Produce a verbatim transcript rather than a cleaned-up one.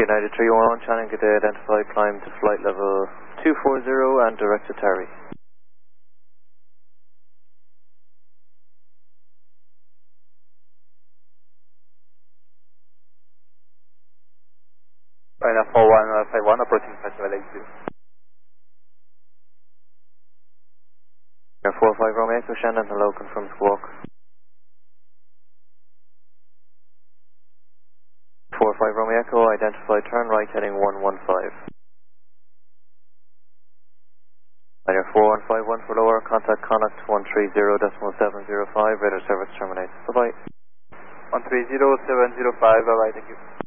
United three one one, Channing, good day, identified, climb to flight level two four zero and direct to Terry. Ryanair four one five one, approaching Festival eight two. four five Romeo Echo, Shannon, hello, confirm squawk. four five Romeo Echo, identified, turn right, heading one one five. Ryanair four one five one for lower, contact Connacht one three zero decimal seven zero five, radar service terminates. Bye bye. one three zero seven zero five, bye bye, thank you.